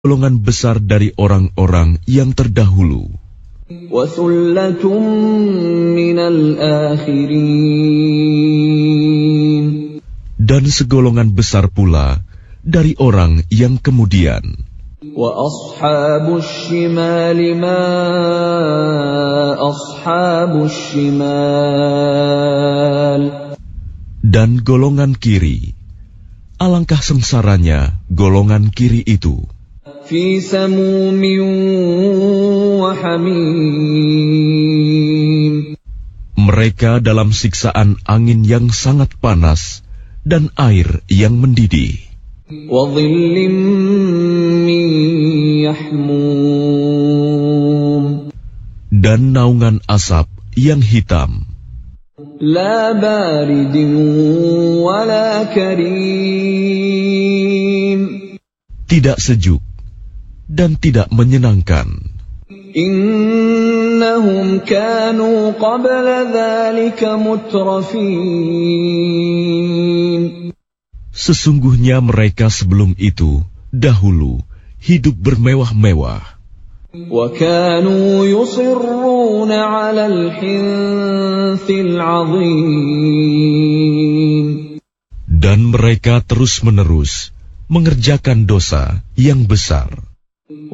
golongan besar dari orang-orang yang terdahulu. وَثُلَّةٌ مِّنَ الْآخِرِينَ. Dan segolongan besar pula dari orang yang kemudian. وَأَصْحَابُ الشِّمَالِ مَا أَصْحَابُ الشِّمَالِ. Dan golongan kiri, alangkah sengsaranya golongan kiri itu. فِي سَمُومٍ وَحَمِيمٍ. Mereka dalam siksaan angin yang sangat panas dan air yang mendidih. وَظِلٍّ مِّن يَحْمُومٍ. Dan naungan asap yang hitam. لَا بَارِدٍ وَلَا كَرِيمٍ. Tidak sejuk dan tidak menyenangkan. إِنَّهُمْ كَانُوا قَبْلَ ذَلِكَ مُتْرَفِينَ. Sesungguhnya mereka sebelum itu, dahulu, hidup bermewah-mewah. وَكَانُوا يُصِرُّونَ عَلَى الْحِنثِ الْعَظِيمِ. Dan mereka terus-menerus mengerjakan dosa yang besar.